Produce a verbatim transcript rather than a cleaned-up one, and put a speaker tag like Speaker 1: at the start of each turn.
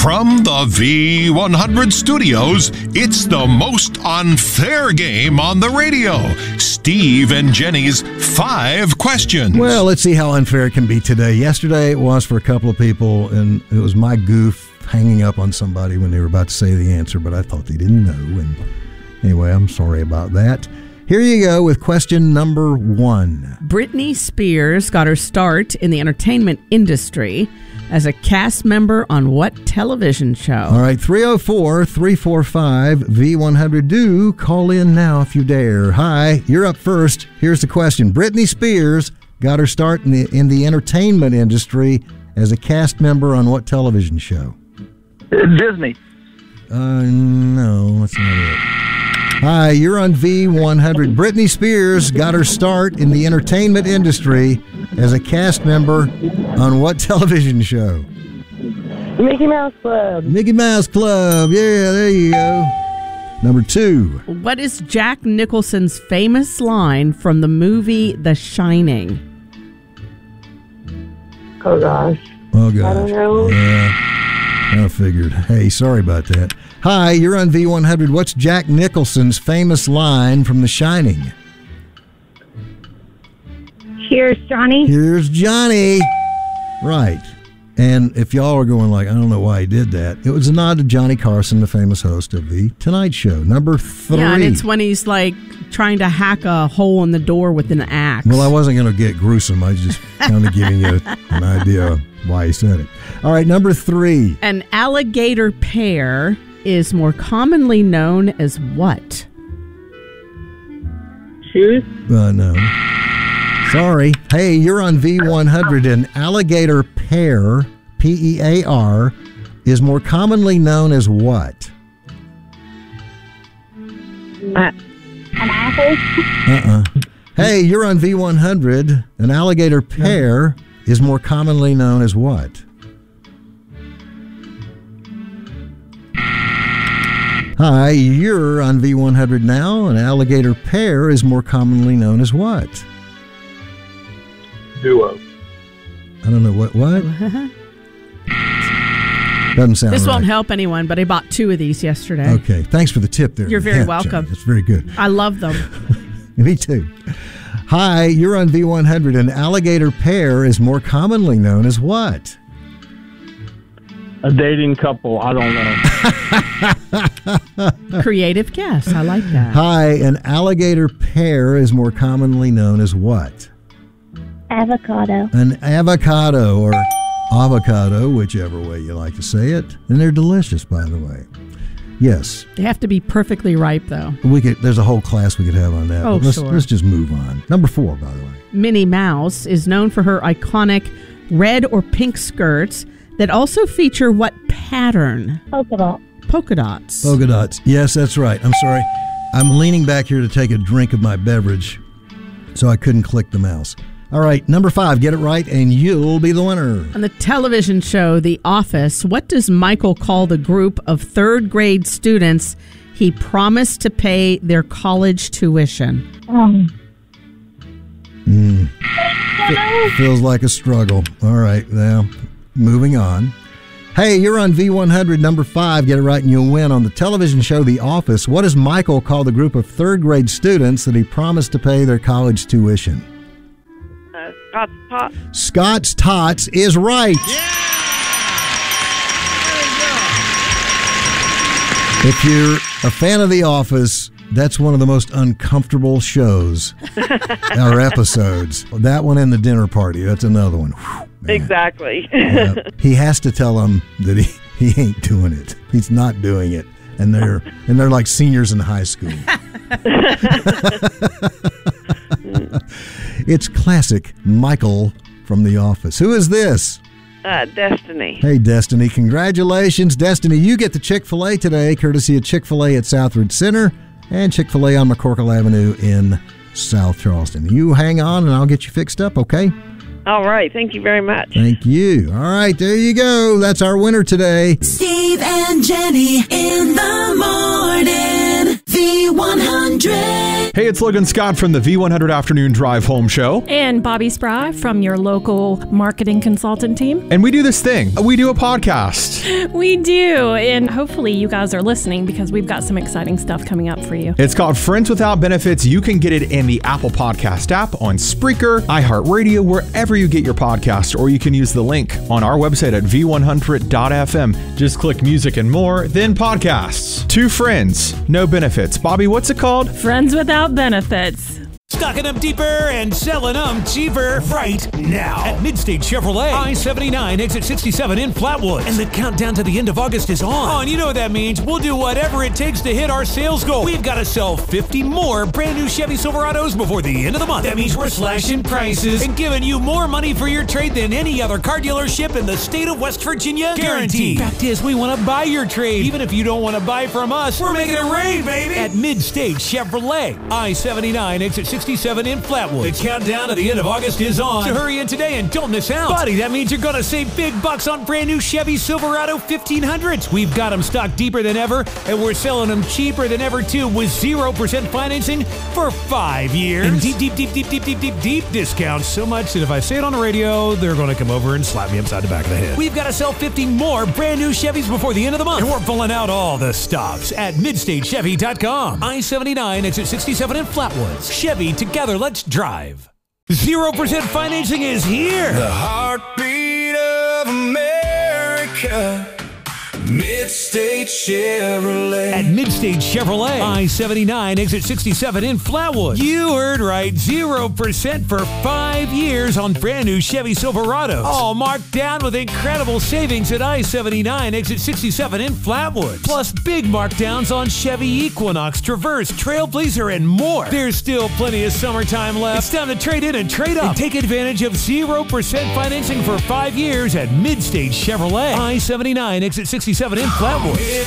Speaker 1: From the V one hundred studios, it's the most unfair game on the radio. Steve and Jenny's Five Questions.
Speaker 2: Well, let's see how unfair it can be today. Yesterday it was for a couple of people, and it was my goof hanging up on somebody when they were about to say the answer, but I thought they didn't know. And anyway, I'm sorry about that. Here you go with question number one.
Speaker 3: Britney Spears got her start in the entertainment industry as a cast member on what television show?
Speaker 2: All right, three oh four, three four five, V one hundred. Do call in now if you dare. Hi, you're up first. Here's the question. Britney Spears got her start in the, in the entertainment industry as a cast member on what television show?
Speaker 4: Disney.
Speaker 2: Uh, no, that's not it. Hi, you're on V one hundred. Britney Spears got her start in the entertainment industry as a cast member on what television show?
Speaker 5: Mickey Mouse Club.
Speaker 2: Mickey Mouse Club. Yeah, there you go. Number two.
Speaker 3: What is Jack Nicholson's famous line from the movie The Shining?
Speaker 5: Oh, gosh.
Speaker 2: Oh, gosh.
Speaker 5: I don't know.
Speaker 2: Yeah. I figured. Hey, sorry about that. Hi, you're on V one hundred. What's Jack Nicholson's famous line from The Shining?
Speaker 5: Here's Johnny.
Speaker 2: Here's Johnny. Right. And if y'all are going like, I don't know why he did that, it was a nod to Johnny Carson, the famous host of The Tonight Show. Number three.
Speaker 3: Yeah, and it's when he's like trying to hack a hole in the door with an axe.
Speaker 2: Well, I wasn't going to get gruesome. I was just kind of giving you an idea of why he said it. All right, number three.
Speaker 3: An alligator pear is more commonly known as what?
Speaker 5: Shoes.
Speaker 2: Uh, no. Sorry. Hey, you're on V one hundred. An alligator pear, P E A R, is more commonly known as what?
Speaker 5: Uh, an apple.
Speaker 2: Uh-uh. Hey, you're on V one hundred. An alligator pear is more commonly known as what? Hi, you're on V one hundred now. An alligator pear is more commonly known as what?
Speaker 4: Duo.
Speaker 2: I don't know what what. Doesn't sound
Speaker 3: This
Speaker 2: right.
Speaker 3: won't help anyone, but I bought two of these yesterday.
Speaker 2: Okay, thanks for the tip there.
Speaker 3: You're very
Speaker 2: Yeah,
Speaker 3: welcome.
Speaker 2: Jenny, that's very good.
Speaker 3: I love them.
Speaker 2: Me too. Hi, you're on V one hundred. An alligator pear is more commonly known as what?
Speaker 4: A dating couple. I don't know.
Speaker 3: Creative guess. I like that.
Speaker 2: Hi, an alligator pear is more commonly known as what?
Speaker 5: Avocado.
Speaker 2: An avocado or avocado, whichever way you like to say it. And they're delicious, by the way. Yes.
Speaker 3: They have to be perfectly ripe, though.
Speaker 2: We could. There's a whole class we could have on that.
Speaker 3: Oh,
Speaker 2: but let's,
Speaker 3: sure.
Speaker 2: let's just move on. Number four, by the way.
Speaker 3: Minnie Mouse is known for her iconic red or pink skirts that also feature what pattern?
Speaker 5: Polka dot.
Speaker 3: Polka dots.
Speaker 2: Polka dots. Yes, that's right. I'm sorry. I'm leaning back here to take a drink of my beverage, so I couldn't click the mouse. All right, number five. Get it right, and you'll be the winner.
Speaker 3: On the television show The Office, what does Michael call the group of third grade students he promised to pay their college tuition?
Speaker 5: Um.
Speaker 2: Mm. Fe- feels like a struggle. All right, now, moving on. Hey, you're on V one hundred, number five. Get it right and you'll win. On the television show The Office, what does Michael call the group of third grade students that he promised to pay their college tuition?
Speaker 5: Uh, Scott's Tots.
Speaker 2: Scott's Tots is right. If you're a fan of The Office, that's one of the most uncomfortable shows or episodes. That one and the dinner party, that's another one. Whew, man.
Speaker 5: Exactly.
Speaker 2: Uh, he has to tell them that he, he ain't doing it. He's not doing it. And they're and they're like seniors in high school. It's classic Michael from The Office. Who is this?
Speaker 5: Uh, Destiny.
Speaker 2: Hey, Destiny. Congratulations, Destiny. You get the Chick-fil-A today, courtesy of Chick-fil-A at Southridge Center and Chick-fil-A on McCorkle Avenue in South Charleston. You hang on, and I'll get you fixed up, okay?
Speaker 5: All right. Thank you very much.
Speaker 2: Thank you. All right, there you go. That's our winner today.
Speaker 6: Steve and Jenny in the morning. V one hundred. Hey, it's Logan Scott from the V one hundred Afternoon Drive Home Show.
Speaker 7: And Bobby Spry from your local marketing consultant team.
Speaker 6: And we do this thing. We do a podcast.
Speaker 7: We do. And hopefully you guys are listening because we've got some exciting stuff coming up for you.
Speaker 6: It's called Friends Without Benefits. You can get it in the Apple Podcast app, on Spreaker, iHeartRadio, wherever you get your podcast, or you can use the link on our website at v one hundred dot f m. Just click music and more, then podcasts. Two friends, no benefits. Bobby, what's it called?
Speaker 7: Friends Without Benefits.
Speaker 8: Stocking them deeper and selling them cheaper right now at Midstate Chevrolet, I seventy-nine, exit sixty-seven in Flatwoods. And the countdown to the end of August is on. Oh, and you know what that means. We'll do whatever it takes to hit our sales goal. We've got to sell fifty more brand new Chevy Silverados before the end of the month. That means we're slashing prices and giving you more money for your trade than any other car dealership in the state of West Virginia. Guaranteed. Fact is, we want to buy your trade. Even if you don't want to buy from us, we're making it rain, baby. At Midstate Chevrolet, I seventy-nine, exit sixty-seven in Flatwood. The countdown to the end of August is on. So hurry in today and don't miss out. Buddy, that means you're going to save big bucks on brand new Chevy Silverado fifteen hundreds. We've got them stocked deeper than ever, and we're selling them cheaper than ever, too, with zero percent financing for five years. And deep, deep, deep, deep, deep, deep, deep, deep discounts. So much that if I say it on the radio, they're going to come over and slap me upside the back of the head. We've got to sell fifty more brand new Chevys before the end of the month. And we're pulling out all the stops at midstate chevy dot com. I seventy-nine, exit sixty-seven in Flatwoods. Chevy, together, let's drive. zero percent financing is here.
Speaker 9: The heartbeat of America. Midstate Chevrolet.
Speaker 8: At Midstate Chevrolet, I seventy-nine, exit sixty-seven in Flatwood. You heard right, zero percent for five years on brand new Chevy Silverados. All marked down with incredible savings at I seventy-nine, exit sixty-seven in Flatwood. Plus big markdowns on Chevy Equinox, Traverse, Trailblazer, and more. There's still plenty of summertime left. It's time to trade in and trade up. And take advantage of zero percent financing for five years at Midstate Chevrolet, I seventy-nine, exit sixty-seven in Flatwood.